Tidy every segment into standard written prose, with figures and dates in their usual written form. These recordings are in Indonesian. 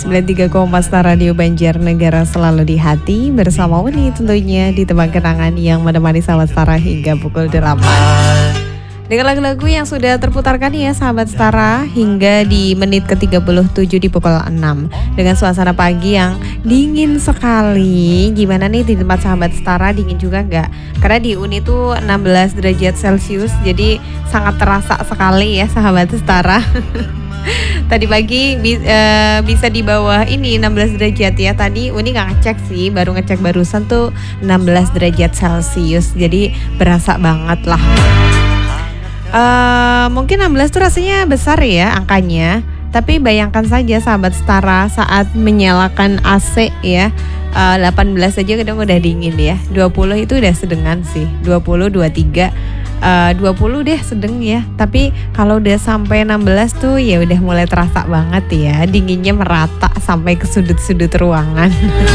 93,4 Star Radio Banjarnegara selalu di hati. Bersama Uni tentunya di tempat kenangan yang menemani sahabat Stara hingga pukul 8. Dengan lagu-lagu yang sudah terputarkan ya sahabat Stara hingga di menit ke-37 di pukul 6. Dengan suasana pagi yang dingin sekali. Gimana nih di tempat sahabat Stara, dingin juga enggak? Karena di Uni tuh 16 derajat Celcius, jadi sangat terasa sekali ya sahabat Stara. Tadi pagi bisa di bawah ini 16 derajat ya. Tadi Uni gak ngecek sih, baru ngecek barusan tuh 16 derajat Celcius. Jadi berasa banget lah. Mungkin 16 tuh rasanya besar ya angkanya. Tapi bayangkan saja sahabat Stara saat menyalakan AC ya, 18 aja kadang udah dingin ya. 20 itu udah sedengan sih, 20, 23 20 deh sedeng ya. Tapi kalau udah sampai 16 tuh ya udah mulai terasa banget ya. Dinginnya merata sampai ke sudut-sudut ruangan.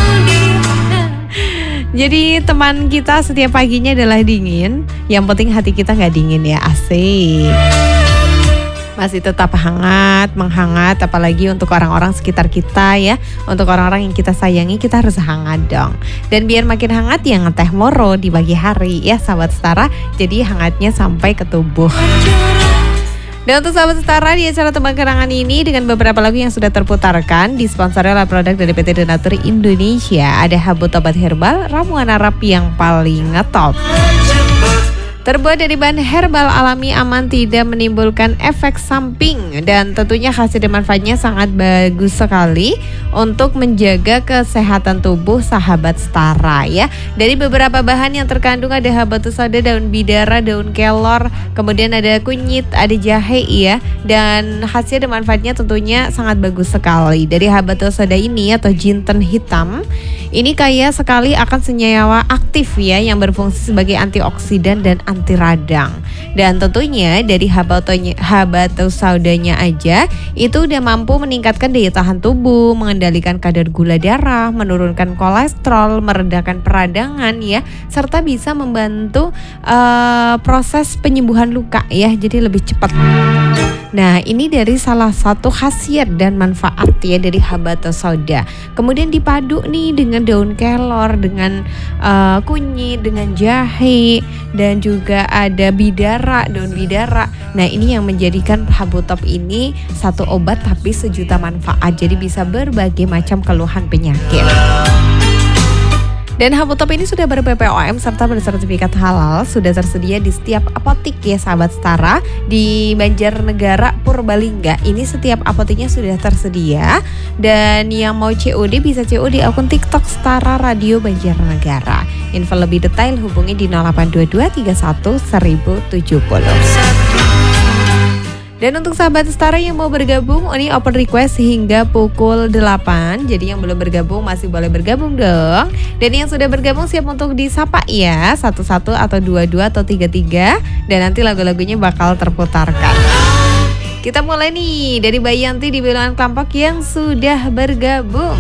Jadi teman kita setiap paginya adalah dingin. Yang penting hati kita gak dingin ya, asik. Masih tetap hangat, menghangat. Apalagi untuk orang-orang sekitar kita ya. Untuk orang-orang yang kita sayangi, kita harus hangat dong. Dan biar makin hangat ya ngeteh moro di pagi hari ya sahabat Stara. Jadi hangatnya sampai ke tubuh. Dan untuk sahabat Stara di acara Teman Kenangan ini dengan beberapa lagu yang sudah terputarkan disponsori oleh produk dari PT Donatur Indonesia. Ada Habot Obat Herbal, ramuan Arab yang paling ngetop. Terbuat dari bahan herbal alami, aman, tidak menimbulkan efek samping. Dan tentunya khasiat dan manfaatnya sangat bagus sekali untuk menjaga kesehatan tubuh sahabat Stara ya. Dari beberapa bahan yang terkandung ada habatus sauda, daun bidara, daun kelor, kemudian ada kunyit, ada jahe ya. Dan khasiat dan manfaatnya tentunya sangat bagus sekali. Dari habatus sauda ini atau jinten hitam, ini kaya sekali akan senyawa aktif ya yang berfungsi sebagai antioksidan dan anti radang. Dan tentunya dari habatus saudanya aja itu udah mampu meningkatkan daya tahan tubuh, mengendalikan kadar gula darah, menurunkan kolesterol, meredakan peradangan ya, serta bisa membantu proses penyembuhan luka ya, jadi lebih cepat. Nah, ini dari salah satu khasiat dan manfaat ya dari habatus sauda. Kemudian dipadu nih dengan daun kelor, dengan kunyit, dengan jahe, dan juga ada bidara, daun bidara. Nah, ini yang menjadikan Habotop ini satu obat tapi sejuta manfaat. Jadi bisa berbagai macam keluhan penyakit. Dan Habotop ini sudah ber-BPOM serta bersertifikat halal, sudah tersedia di setiap apotik ya sahabat Stara. Di Banjarnegara Purbalingga ini setiap apotiknya sudah tersedia. Dan yang mau COD bisa COD akun TikTok Stara Radio Banjarnegara. Info lebih detail hubungi di 0822 31 1070. Dan untuk sahabat Stara yang mau bergabung, ini open request hingga pukul 8. Jadi yang belum bergabung masih boleh bergabung dong. Dan yang sudah bergabung siap untuk disapa ya, 11 atau 22 atau 33. Dan nanti lagu-lagunya bakal terputarkan. Kita mulai nih dari Bayanti di Bilangan Klampok yang sudah bergabung.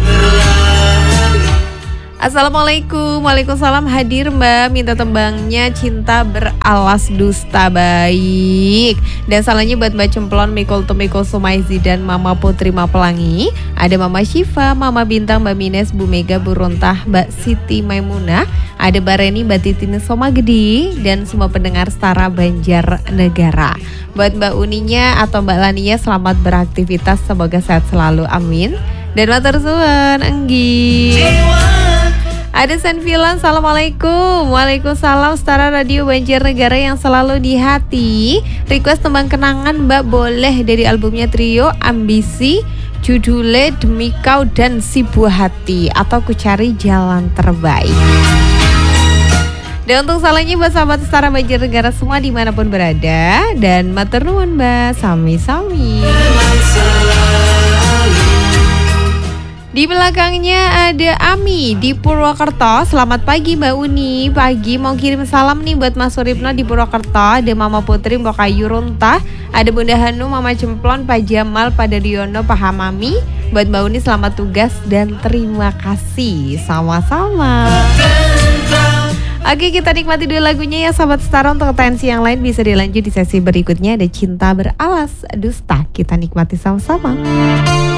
Assalamualaikum. Waalaikumsalam. Hadir Mbak, minta tembangnya Cinta Beralas Dusta. Baik. Dan salahnya buat Mbak Cemplon, Mikul Tumikul Sumaizi dan Mama Putri Mapelangi. Ada Mama Syifa, Mama Bintang, Mbak Mines, Bu Mega, Bu Runtah, Mbak Siti Maimunah. Ada Mbak Reni, Mbak Titine Somagedi, dan semua pendengar Stara Banjarnegara. Buat Mbak Uninya atau Mbak Lania, selamat beraktivitas, semoga sehat selalu, amin. Dan matur suwun, enggi. Ada Senfilan, Assalamualaikum. Waalaikumsalam. Stara Radio Banjarnegara yang selalu di hati. Request tembang kenangan Mbak boleh dari albumnya Trio Ambisi, judulnya Demi Kau dan Si Buah Hati atau Ku Cari Jalan Terbaik. Dan untuk salahnya buat sahabat Stara Banjarnegara semua dimanapun berada. Dan matur nuwun Mbak, sami-sami. Di belakangnya ada Ami di Purwokerto. Selamat pagi Mbak Uni. Pagi mau kirim salam nih buat Mas Suripno di Purwokerto. Ada Mama Putri, Mbak Kayu Runtah. Ada Bunda Hanu, Mama Cemplon, Pak Jamal, Pak Daryono, Pak Hamami. Buat Mbak Uni selamat tugas dan terima kasih. Sama-sama. Oke, kita nikmati dulu lagunya ya sahabat Stara. Untuk tensi yang lain bisa dilanjut di sesi berikutnya. Ada Cinta Beralas Dusta. Kita nikmati sama-sama.